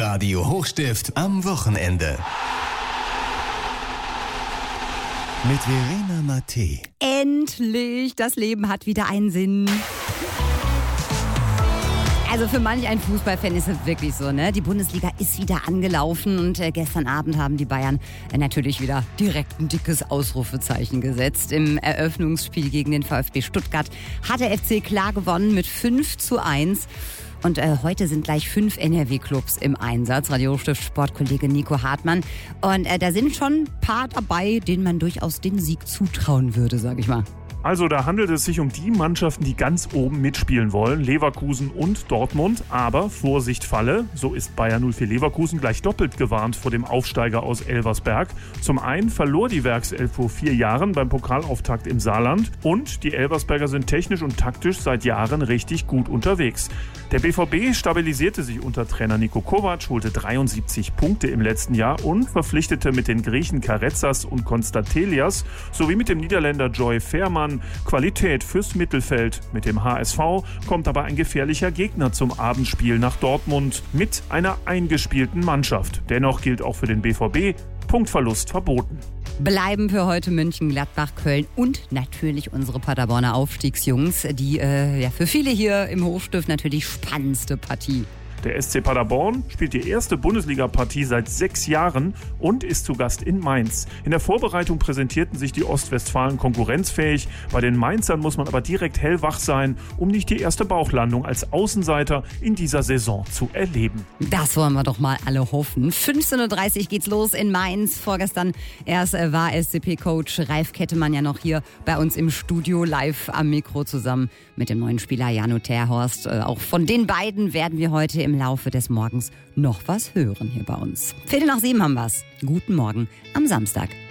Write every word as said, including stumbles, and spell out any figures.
Radio Hochstift am Wochenende. Mit Verena Mattei. Endlich! Das Leben hat wieder einen Sinn. Also für manch einen Fußballfan ist es wirklich so, ne? Die Bundesliga ist wieder angelaufen und äh, gestern Abend haben die Bayern äh, natürlich wieder direkt ein dickes Ausrufezeichen gesetzt. Im Eröffnungsspiel gegen den VfB Stuttgart hat der F C klar gewonnen mit fünf zu eins. Und äh, heute sind gleich fünf N R W-Clubs im Einsatz. Radio Hochstift Sportkollege Nico Hartmann. Und äh, da sind schon ein paar dabei, denen man durchaus den Sieg zutrauen würde, sag ich mal. Also da handelt es sich um die Mannschaften, die ganz oben mitspielen wollen, Leverkusen und Dortmund. Aber Vorsicht Falle, so ist Bayer null vier Leverkusen gleich doppelt gewarnt vor dem Aufsteiger aus Elversberg. Zum einen verlor die Werkself vor vier Jahren beim Pokalauftakt im Saarland und die Elversberger sind technisch und taktisch seit Jahren richtig gut unterwegs. Der B V B stabilisierte sich unter Trainer Niko Kovac, holte dreiundsiebzig Punkte im letzten Jahr und verpflichtete mit den Griechen Karetsas und Konstatelias sowie mit dem Niederländer Joy Veerman Qualität fürs Mittelfeld. Mit dem H S V kommt aber ein gefährlicher Gegner zum Abendspiel nach Dortmund mit einer eingespielten Mannschaft. Dennoch gilt auch für den B V B, Punktverlust verboten. Bleiben für heute München, Gladbach, Köln und natürlich unsere Paderborner Aufstiegsjungs. Die äh, ja, für viele hier im Hochstift natürlich spannendste Partie. Der S C Paderborn spielt die erste Bundesliga-Partie seit sechs Jahren und ist zu Gast in Mainz. In der Vorbereitung präsentierten sich die Ostwestfalen konkurrenzfähig. Bei den Mainzern muss man aber direkt hellwach sein, um nicht die erste Bauchlandung als Außenseiter in dieser Saison zu erleben. Das wollen wir doch mal alle hoffen. fünfzehn Uhr dreißig geht's los in Mainz. Vorgestern erst war S C P-Coach Ralf Kettemann ja noch hier bei uns im Studio live am Mikro zusammen mit dem neuen Spieler Jano Terhorst. Auch von den beiden werden wir heute im Laufe des Morgens noch was hören hier bei uns. Viertel nach sieben haben wir's. Guten Morgen am Samstag.